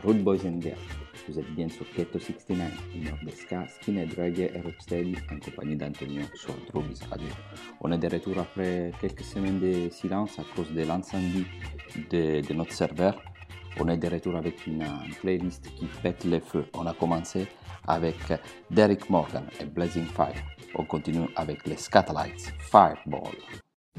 Rude Boys and Girls. Vous êtes bien sur Keto 69, une heure de ska, skinhead reggae et rocksteady en compagnie d'Antonio sur Drugis Radio. On est de retour après quelques semaines de silence à cause de l'incendie de notre serveur. On est de retour avec une playlist qui pète les feux. On a commencé avec Derek Morgan et Blazing Fire. On continue avec les Scatolites, Fireball.